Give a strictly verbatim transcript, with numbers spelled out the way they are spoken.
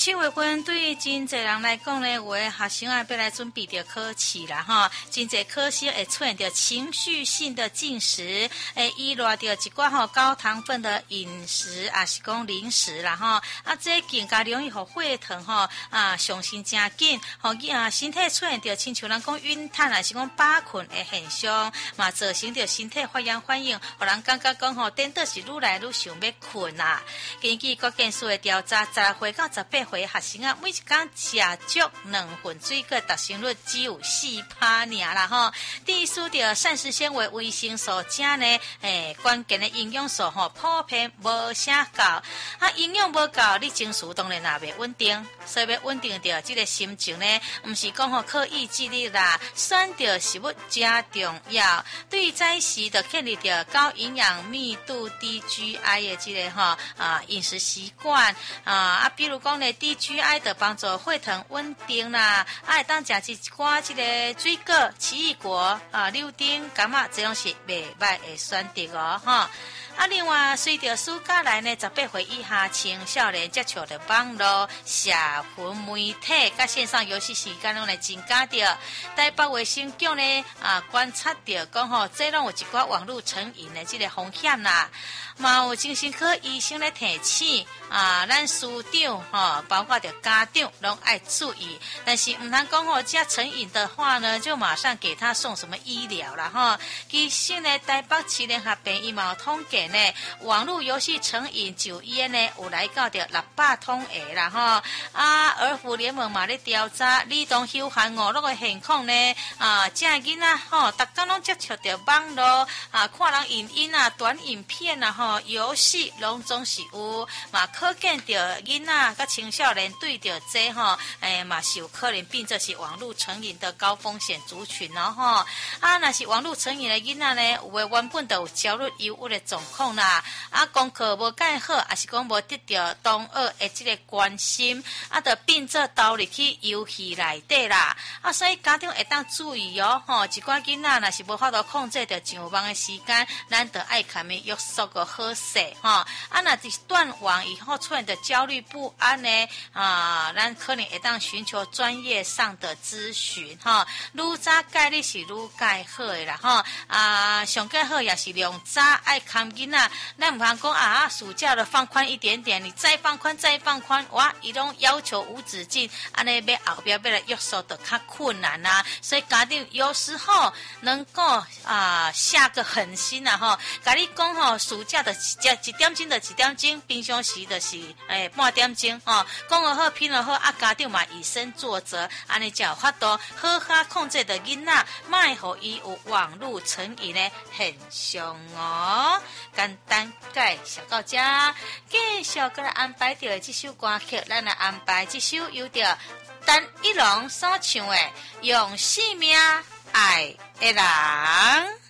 七月份对于真侪人来讲呢，有的学生啊要来准备着考试啦哈，真侪考生会出现着情绪性的进食，诶，依赖着一寡吼高糖分的饮食，也是讲零食啦哈，啊，这更加容易互血糖吼啊上升真紧，吼啊身体出现着亲像人讲晕碳，也是讲饱困的现象，嘛造成着身体发炎反应，互人感觉讲吼，颠倒是愈来愈想要困啦。根据国健署的调查，十六岁到十八岁学生啊，每一天食足两份水果，达成率只有四趴尔啦吼。第四着膳食纤维、维生素钾呢，诶，关键的营养素吼，普遍无啥够。啊，营养无够，你情绪当然也袂稳定。所以要稳定着这个心情呢，毋是讲吼靠意志力啦，选着食物真重要。对于在时着建立着高营养、密度低 G I 的这个吼啊饮食习惯啊啊，比如讲呢。D G I 的帮助血糖稳定啦，啊，会当食一寡这个水果、奇异果啊、柳丁、柑仔，这种是袂歹的选择哦，哈。啊，另外随着暑假来呢，十八岁以下青少年接触的网络、社群媒体、甲线上游戏时间拢来增加着。台北卫生局呢啊观察到讲吼，这拢有一寡网络成瘾的这个风险啦。嘛有精神科医生来提醒啊，咱师长吼、哦，包括着家长拢爱注意，但是唔通讲吼，这成瘾的话呢，就马上给他送什么医疗啦哈。其实呢，台北市联合病院嘛有统计呢，网络游戏成瘾就医呢有来到着六百通个啦哈。啊，儿福联盟嘛咧调查儿童休闲娱乐的现况呢，啊，这囡仔吼，逐天拢接触着网络啊，看人影音啊、短影片啊吼，游戏拢总是有嘛。可见着囡仔甲青少年对着这吼，诶嘛是有可能变作是网络成瘾的高风险族群咯吼。啊，若是网络成瘾的囡仔呢，有诶原本就有焦虑、忧郁的状况啦。啊，功课无介好，也是讲无得到同学的这个关心，啊，就变作投入去游戏内底啦。啊，所以家长会当注意哦，吼，一寡囡仔若是无法度控制着上网的时间，咱就爱看咪约束个好势吼。啊，若是断网以后出现的焦虑不安呢，啊，咱可能会当寻求专业上的咨询哈。愈早介你是愈介好的啦哈，啊，上介好也是量早爱看囡仔，咱唔通讲啊，暑假了放宽一点点，你再放宽再放宽，哇，伊拢要求无止境，安尼要后边要来约束就较困难啦、啊。所以家长有时候能够啊下个狠心啊哈，甲你讲吼，暑假的一一点钟的一点钟，平常时就是诶半点钟哦，讲得好拼得好，啊家长嘛以身作则，安尼才有法度好好控制的囡仔，卖互伊有网络成瘾的现象哦。简单介绍到这，继续过来安排着这首歌曲，咱来安排这首由着陈一龙所唱的《用生命爱的人》。